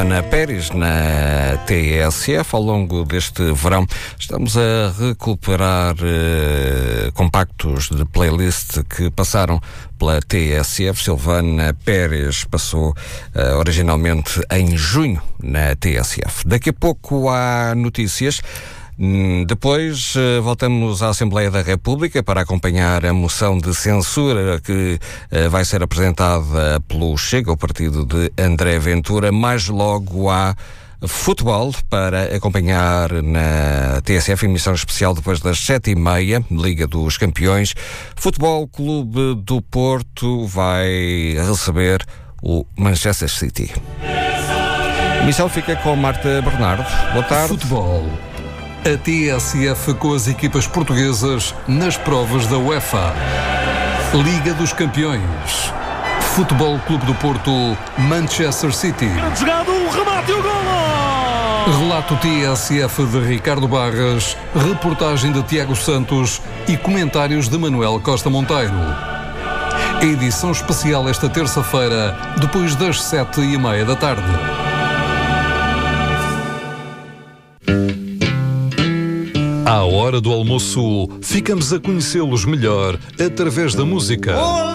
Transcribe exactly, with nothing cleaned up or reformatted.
Ana Pérez, na T S F. Ao longo deste verão estamos a recuperar eh, compactos de playlist que passaram pela T S F. Silvana Pérez passou eh, originalmente em junho na T S F. Daqui a pouco há notícias. Depois voltamos à Assembleia da República para acompanhar a moção de censura que vai ser apresentada pelo Chega, o partido de André Ventura. Mais logo há futebol para acompanhar na T S F, emissão especial depois das sete e meia, Liga dos Campeões. Futebol Clube do Porto vai receber o Manchester City. A emissão fica com Marta Bernardo. Boa tarde. Futebol. A T S F com as equipas portuguesas nas provas da UEFA. Liga dos Campeões. Futebol Clube do Porto, Manchester City. Jogado, o remate e o golo! Relato T S F de Ricardo Barras, reportagem de Tiago Santos e comentários de Manuel Costa Monteiro. Edição especial esta terça-feira, depois das sete e meia da tarde. À hora do almoço, ficamos a conhecê-los melhor através da música.